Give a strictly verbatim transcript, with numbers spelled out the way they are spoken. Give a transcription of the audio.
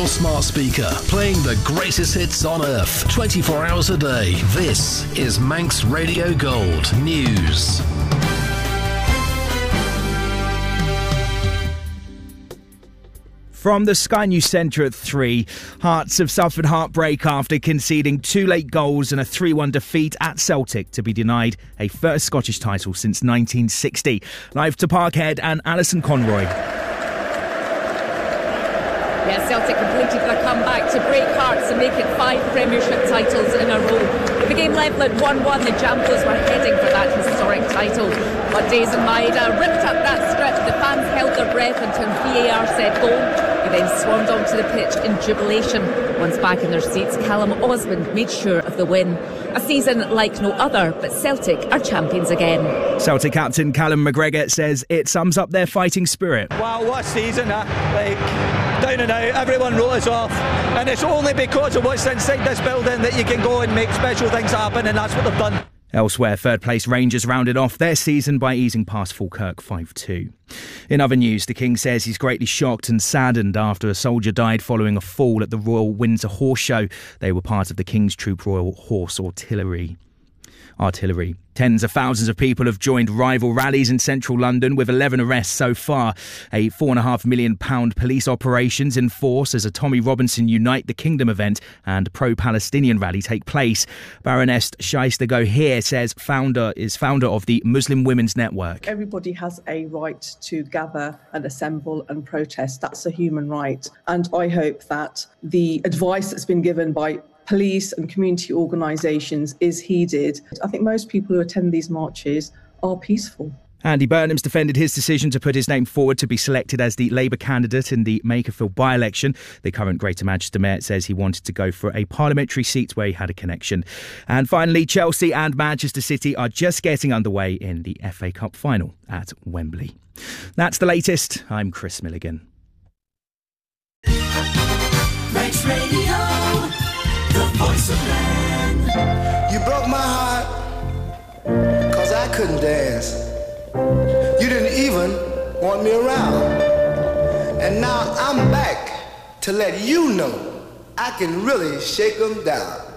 your smart speaker, playing the greatest hits on earth, twenty-four hours a day. This is Manx Radio Gold News. From the Sky News Centre at three, Hearts have suffered heartbreak after conceding two late goals and a three one defeat at Celtic to be denied a first Scottish title since nineteen sixty. Live to Parkhead and Alison Conroy. Yeah, Celtic completed their comeback to break hearts and make it five Premiership titles in a row. With the game level at one one, the Jampos were heading for that historic title. But Dazen Maeda ripped up that strip. The fans held their breath until V A R said goal. They then swarmed onto the pitch in jubilation. Once back in their seats, Callum Osmond made sure of the win. A season like no other, but Celtic are champions again. Celtic captain Callum McGregor says it sums up their fighting spirit. Wow, what a season, huh? Like, down and out, everyone wrote us off. And it's only because of what's inside this building that you can go and make special things happen, and that's what they've done. Elsewhere, third-place Rangers rounded off their season by easing past Falkirk five two. In other news, the King says he's greatly shocked and saddened after a soldier died following a fall at the Royal Windsor Horse Show. They were part of the King's Troop Royal Horse Artillery. Artillery. Tens of thousands of people have joined rival rallies in central London, with eleven arrests so far. A four and a half million pound police operations in force as a Tommy Robinson Unite the Kingdom event and pro-Palestinian rally take place. Baroness Shaista Gohir says founder is founder of the Muslim Women's Network. Everybody has a right to gather and assemble and protest. That's a human right. And I hope that the advice that's been given by police and community organisations is heeded. I think most people who attend these marches are peaceful. Andy Burnham's defended his decision to put his name forward to be selected as the Labour candidate in the Makerfield by-election. The current Greater Manchester Mayor says he wanted to go for a parliamentary seat where he had a connection. And finally, Chelsea and Manchester City are just getting underway in the F A Cup final at Wembley. That's the latest. I'm Chris Milligan. Manx Radio, the voice of man. You broke my heart, cause I couldn't dance. You didn't even want me around. And now I'm back to let you know I can really shake them down.